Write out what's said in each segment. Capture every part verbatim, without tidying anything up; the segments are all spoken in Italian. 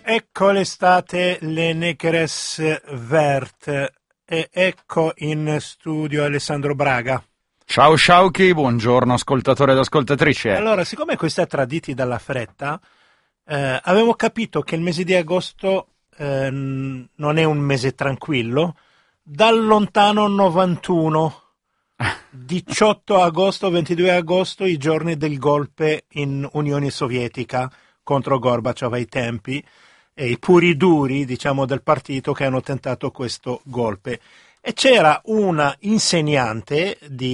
Ecco l'estate, le Negres Vert, e ecco in studio Alessandro Braga. Ciao Sciauchi, buongiorno ascoltatore ed ascoltatrice. Allora, siccome questa è traditi dalla fretta, eh, avevo capito che il mese di agosto eh, non è un mese tranquillo, dal lontano novantuno, diciotto agosto, ventidue agosto, i giorni del golpe in Unione Sovietica contro Gorbaciov ai tempi, e i puri duri, diciamo, del partito che hanno tentato questo golpe. E c'era una insegnante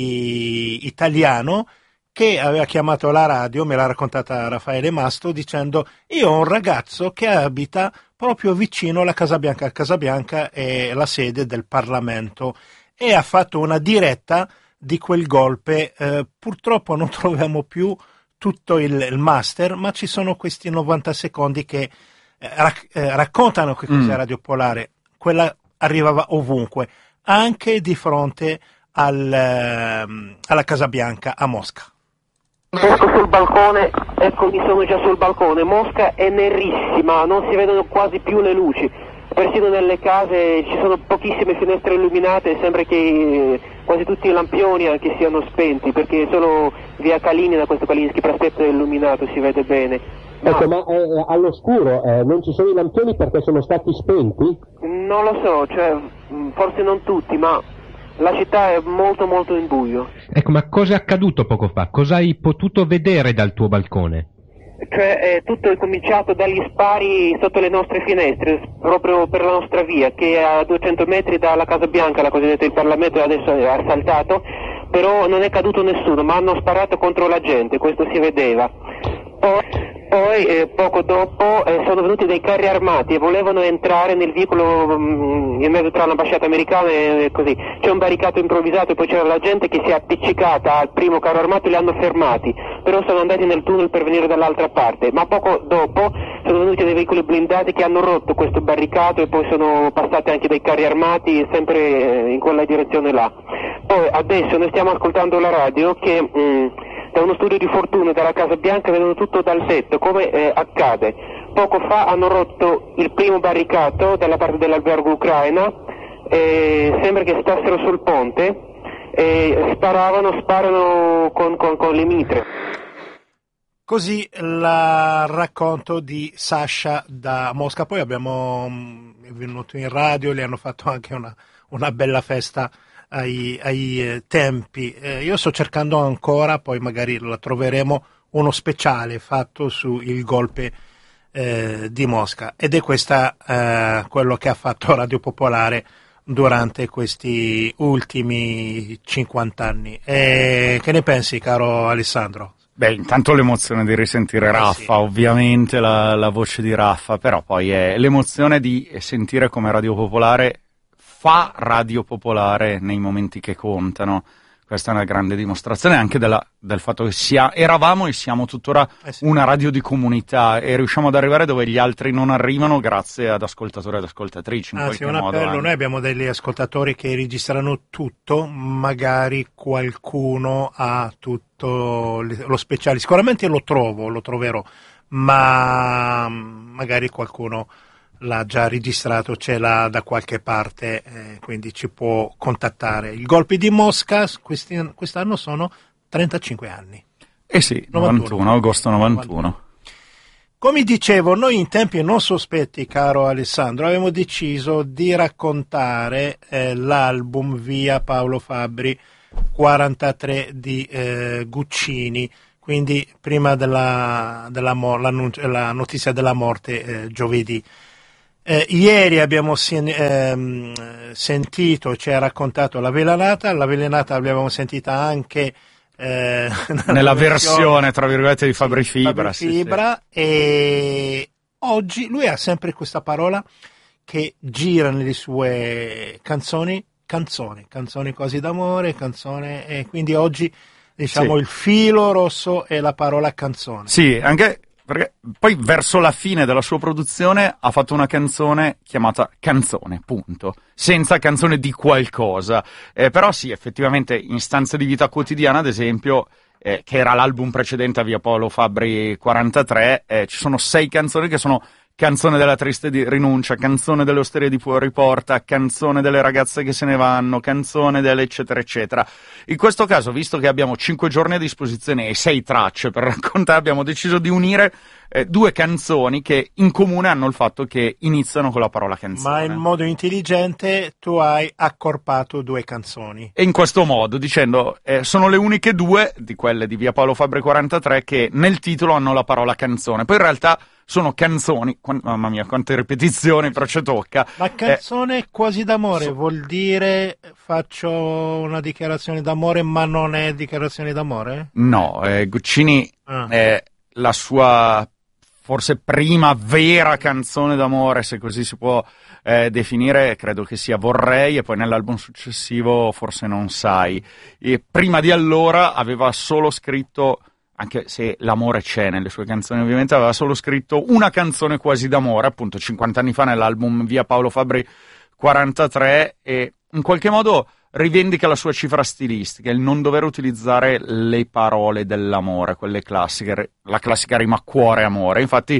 di italiano che aveva chiamato la radio, me l'ha raccontata Raffaele Masto, dicendo: io ho un ragazzo che abita proprio vicino alla Casa Bianca. Casa Bianca è la sede del Parlamento, e ha fatto una diretta di quel golpe. Eh, purtroppo non troviamo più tutto il, il master, ma ci sono questi novanta secondi che eh, rac- eh, raccontano che cos'è mm. Radio Popolare. Quella arrivava ovunque, anche di fronte al, eh, alla Casa Bianca a Mosca. Esco sul balcone, eccomi, sono già sul balcone. Mosca è nerissima, non si vedono quasi più le luci, persino nelle case ci sono pochissime finestre illuminate, sembra che quasi tutti i lampioni anche siano spenti, perché solo via Kalinina, questo Kalinski Prospetto è illuminato, si vede bene. Ma, ecco, ma eh, all'oscuro eh, non ci sono i lampioni perché sono stati spenti? Non lo so, cioè forse non tutti, ma la città è molto molto in buio. Ecco, ma cosa è accaduto poco fa? Cosa hai potuto vedere dal tuo balcone? Cioè, eh, tutto è cominciato dagli spari sotto le nostre finestre, proprio per la nostra via, che è a duecento metri dalla Casa Bianca, la cosiddetta il Parlamento, adesso è assaltato, però non è caduto nessuno, ma hanno sparato contro la gente, questo si vedeva. Poi, poi eh, poco dopo eh, sono venuti dei carri armati e volevano entrare nel vicolo mh, in mezzo tra l'ambasciata americana e così. C'è un barricato improvvisato e poi c'era la gente che si è appiccicata al primo carro armato e li hanno fermati, però sono andati nel tunnel per venire dall'altra parte, ma poco dopo sono venuti dei veicoli blindati che hanno rotto questo barricato e poi sono passati anche dei carri armati sempre eh, in quella direzione là. Poi adesso noi stiamo ascoltando la radio che mh, da uno studio di fortuna dalla Casa Bianca vedono tutto dal tetto, come eh, accade. Poco fa hanno rotto il primo barricato dalla parte dell'albergo Ucraina, e sembra che stassero sul ponte e sparavano, sparano con, con, con le mitre. Così il racconto di Sasha da Mosca. Poi abbiamo è venuto in radio, le hanno fatto anche una, una bella festa ai, ai eh, tempi. Eh, io sto cercando ancora, poi magari la troveremo, uno speciale fatto sul golpe eh, di Mosca, ed è questa eh, quello che ha fatto Radio Popolare durante questi ultimi cinquanta anni. E che ne pensi, caro Alessandro? Beh, intanto l'emozione di risentire Raffa, eh sì. ovviamente la, la voce di Raffa, però poi è l'emozione di sentire come Radio Popolare fa Radio Popolare nei momenti che contano. Questa è una grande dimostrazione anche della, del fatto che sia, eravamo e siamo tuttora eh sì. una radio di comunità, e riusciamo ad arrivare dove gli altri non arrivano grazie ad ascoltatori ed ascoltatrici. In ah, sì, un appello. Anche. Noi abbiamo degli ascoltatori che registrano tutto, magari qualcuno ha tutto lo speciale, sicuramente lo trovo, lo troverò, ma magari qualcuno l'ha già registrato, ce l'ha da qualche parte, eh, quindi ci può contattare. Il golpe di Mosca questi, quest'anno sono trentacinque anni. Eh sì, novantuno, agosto novantuno. novantuno. Come dicevo, noi in tempi non sospetti, caro Alessandro, avevamo deciso di raccontare eh, l'album Via Paolo Fabbri quarantatré di eh, Guccini, quindi prima della, della la notizia della morte eh, giovedì. Eh, ieri abbiamo sen- ehm, sentito, ci ha raccontato l'avvelenata, l'avvelenata l'abbiamo sentita anche eh, nella versione tra virgolette di Fabri Fibra, Fabri Fibra sì, sì. E oggi lui ha sempre questa parola che gira nelle sue canzoni, canzone, canzoni quasi d'amore, canzone, e quindi oggi diciamo sì. il filo rosso è la parola canzone. Sì, anche perché poi verso la fine della sua produzione ha fatto una canzone chiamata Canzone, punto, senza canzone di qualcosa, eh, però sì, effettivamente in Stanze di vita quotidiana, ad esempio, eh, che era l'album precedente a Via Paolo Fabbri quarantatré, eh, ci sono sei canzoni che sono canzone della triste di rinuncia, canzone delle osterie di Fuori Porta, canzone delle ragazze che se ne vanno, canzone delle eccetera eccetera. In questo caso, visto che abbiamo cinque giorni a disposizione e sei tracce per raccontare, abbiamo deciso di unire eh, due canzoni che in comune hanno il fatto che iniziano con la parola canzone. Ma in modo intelligente tu hai accorpato due canzoni. E in questo modo, dicendo, eh, sono le uniche due di quelle di Via Paolo Fabbri quarantatré che nel titolo hanno la parola canzone. Poi in realtà sono canzoni, qu- mamma mia quante ripetizioni, però ci tocca. Ma canzone eh, quasi d'amore so- vuol dire faccio una dichiarazione d'amore ma non è dichiarazione d'amore? No, eh, Guccini Ah. è la sua forse prima vera canzone d'amore, se così si può eh, definire, credo che sia Vorrei, e poi nell'album successivo Forse non sai. E prima di allora aveva solo scritto, anche se l'amore c'è nelle sue canzoni ovviamente, aveva solo scritto una canzone quasi d'amore, appunto cinquanta anni fa nell'album Via Paolo Fabbri quarantatré, e in qualche modo rivendica la sua cifra stilistica, il non dover utilizzare le parole dell'amore, quelle classiche, la classica rima cuore-amore. Infatti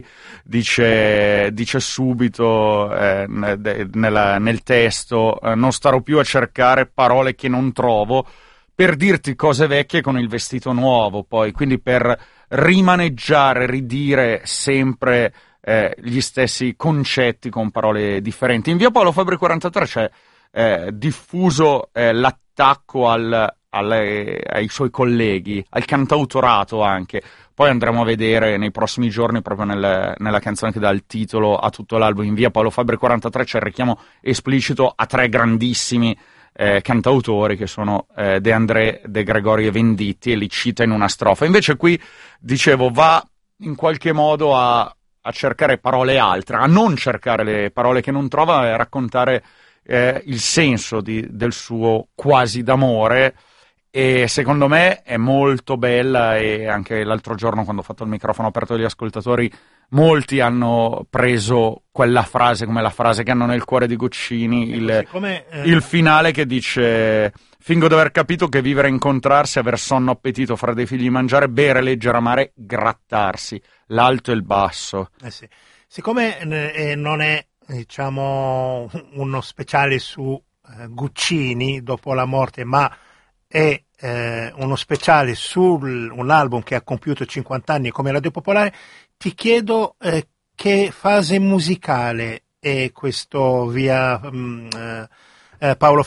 dice, dice subito eh, nel, nel testo eh, non starò più a cercare parole che non trovo per dirti cose vecchie con il vestito nuovo, poi, quindi per rimaneggiare, ridire sempre eh, gli stessi concetti con parole differenti. In Via Paolo Fabbri quarantatré c'è eh, diffuso eh, l'attacco al, alle, ai suoi colleghi, al cantautorato anche. Poi andremo a vedere nei prossimi giorni, proprio nel, nella canzone che dà il titolo a tutto l'album, in Via Paolo Fabbri quarantatré c'è il richiamo esplicito a tre grandissimi Eh, cantautori che sono eh, De André, De Gregori e Venditti, e li cita in una strofa. Invece qui, dicevo, va in qualche modo a, a cercare parole altre, a non cercare le parole che non trova, e a raccontare eh, il senso di, del suo quasi d'amore. E secondo me è molto bella, e anche l'altro giorno quando ho fatto il microfono aperto agli ascoltatori molti hanno preso quella frase come la frase che hanno nel cuore di Guccini, il, Siccome, eh... il finale che dice: fingo di aver capito che vivere è incontrarsi, aver sonno, appetito, fare dei figli, mangiare, bere, leggere, amare, grattarsi, l'alto e il basso. Eh sì. Siccome eh, non è, diciamo, uno speciale su eh, Guccini dopo la morte, ma è eh, uno speciale su un album che ha compiuto cinquanta anni come Radio Popolare, ti chiedo eh, che fase musicale è questo Via mh, eh, Paolo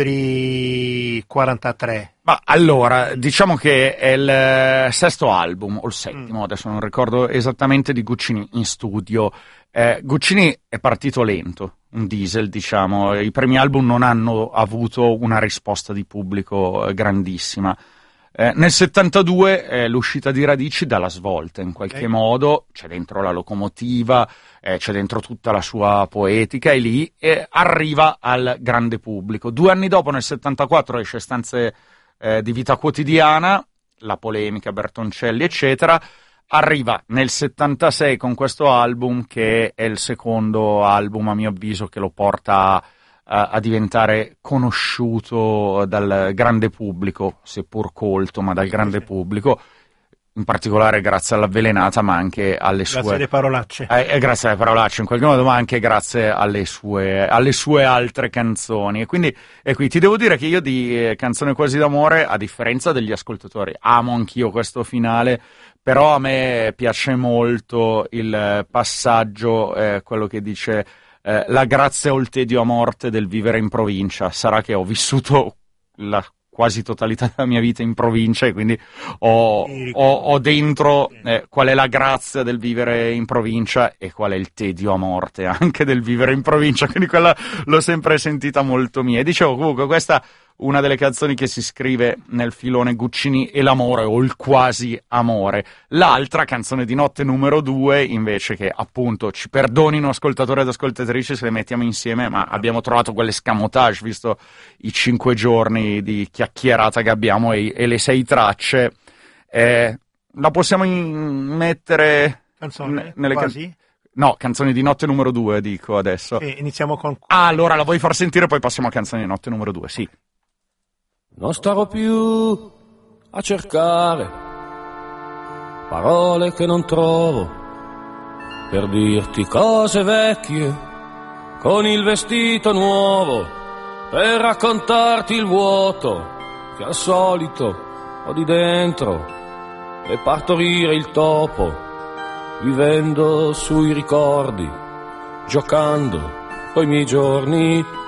Fabbri quarantatré? Ma allora, diciamo che è il sesto album, o il settimo, mm. adesso non ricordo esattamente, di Guccini in studio. Eh, Guccini è partito lento, un diesel, diciamo. I primi album non hanno avuto una risposta di pubblico eh, grandissima. Eh, nel settantadue eh, l'uscita di Radici dà la svolta, in qualche okay. modo, c'è dentro la locomotiva, eh, c'è dentro tutta la sua poetica, e lì eh, arriva al grande pubblico. Due anni dopo, nel settantaquattro, esce Stanze eh, di vita quotidiana, la polemica, Bertoncelli, eccetera. Arriva nel settantasei con questo album, che è il secondo album, a mio avviso, che lo porta a, a diventare conosciuto dal grande pubblico, seppur colto, ma dal grande sì. pubblico, in particolare grazie all'Avvelenata, ma anche alle grazie sue... Grazie alle parolacce. Eh, grazie alle parolacce, in qualche modo, ma anche grazie alle sue, alle sue altre canzoni. E quindi, e qui ti devo dire che io di eh, Canzone quasi d'amore, a differenza degli ascoltatori, amo anch'io questo finale, però a me piace molto il passaggio, eh, quello che dice eh, la grazia o il tedio a morte del vivere in provincia. Sarà che ho vissuto la quasi totalità della mia vita in provincia, e quindi ho, ho, ho dentro eh, qual è la grazia del vivere in provincia e qual è il tedio a morte anche del vivere in provincia, quindi quella l'ho sempre sentita molto mia. E dicevo, comunque, questa una delle canzoni che si scrive nel filone Guccini e l'amore, o il quasi amore. L'altra, Canzone di notte numero due, invece, che appunto, ci perdonino ascoltatori ed ascoltatrici se le mettiamo insieme, ma abbiamo trovato quell'escamotage, visto i cinque giorni di chiacchierata che abbiamo e, e le sei tracce. Eh, la possiamo in- mettere Canzone? N- nelle quasi? Can- no, Canzoni di notte numero due, dico adesso. Sì, iniziamo con... Ah, allora la vuoi far sentire, poi passiamo a Canzoni di notte numero due, sì. Non starò più a cercare parole che non trovo per dirti cose vecchie, con il vestito nuovo, per raccontarti il vuoto che al solito ho di dentro, e partorire il topo, vivendo sui ricordi, giocando coi miei giorni